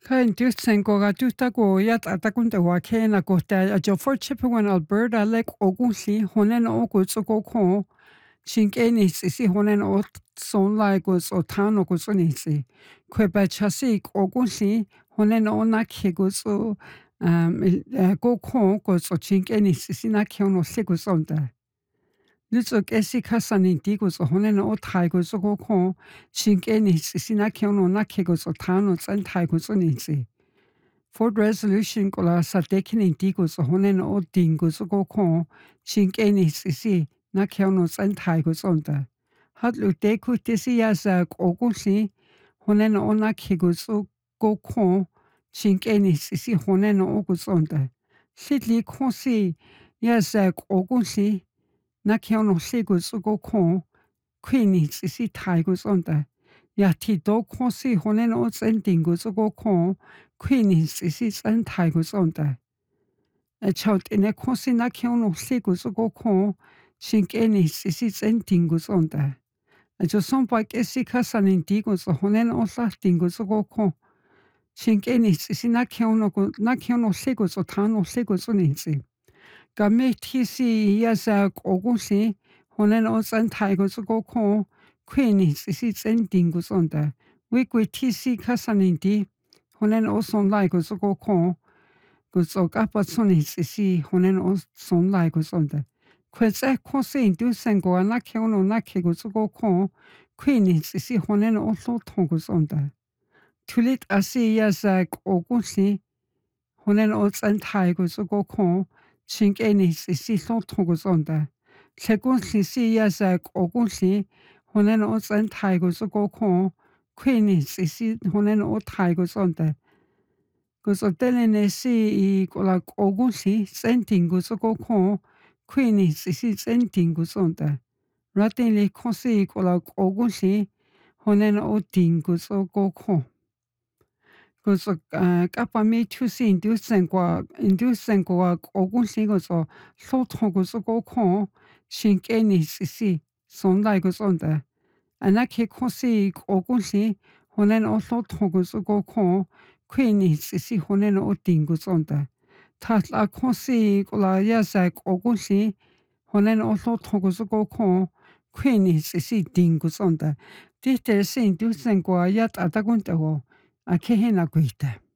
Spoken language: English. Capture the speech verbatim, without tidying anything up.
Kain tiutsenkoga tuhtako yat'atakuntewa khenakohta ajo Fort Chipewyan, Alberta lek ogunsi honen okutsukoko shink'enits'isi honen otsonlai kuts otano kutsunitsi khuepachasi ogunsi honen onakje kutsu um kokho kutsu chink'enits'isi nakheonolhi kutsonta. Lutso k'esi khasaniti kutsu honen othai kutsu kokho shink'enits'isi nakheono nakhe kutsu thano ts'enthai kutsunitsi. Fort Resolution kula satekhiniti kutsu honen oting kutsu kokho shink'enits'isi nakheono ts'enthai kutsonta. Hatlu'te kutisi yasa k'okunsi honen onakje kutsu kokho shink'enits'isi honen okutsonta. Hlitli kjosi yasa k'okunsi nakheonolhi kutsu kokho khuinits'isi thai kutsonta. Yajtjito kjosi honen ots'enting kutsu kokho khuinits'isi ts'enthai kutsonta. Echawt'ene kjosi nakheonolhi kutsu kokho shink'enits'isi ts'enting kutsonta. Acho sonpa k'esi kjasaninti kutsu honen otlajting kutsu kokho shink'enits'isi nakheono nakheonolhi kutsu tjanolhi kutsunitsi. Kamejtjisi yasa k'okunsi honen ots'enthai kutsu kokho khuinits'isi ts'enting kutsonta. Wikuitjisi kjasaninti honen osonlai kutsu kokho kutsu k'ajpatsunits'isi honen osonlai kutsonta. Kjuets'e kjosi ntusenkoa nakheono nakje kutsu kokho khuinits'isi honen otlotjon kutsonta. Tjulit'asi yasa k'okunsi honen ots'enthai kutsu kokho shink'enits'isi tlotjon kutsonta. Tljekunjlisi yasa k'okunsi honen ots'enthai kutsu kokho khuinits'isi honen othai kutsonta. Kutsu telenesi y k'ola k'okunsi ts'enting kutsu kokho khuinits'isi ts'enting kutsonta. Ratinli kjosi k'ola k'okunsi honen oting kutsu kokho. Kutsu k'apamitjusi ntusenkoa ntusenkoa k'okunsi kutsu tlotjon kutsu kokho shink'enits'isi sonlai kutsonta. Anakje kjosi k'okunsi honen otlotjon kutsu kokho khuinits'isi honen oting kutsonta. Tjatla kjosi k'ola yasa k'okunsi honen otlotjon kutsu kokho khuinits'isi ting kutsonta. Tijtesi ntusenkoa yat'atakunt'ejo akjeje nakuijta.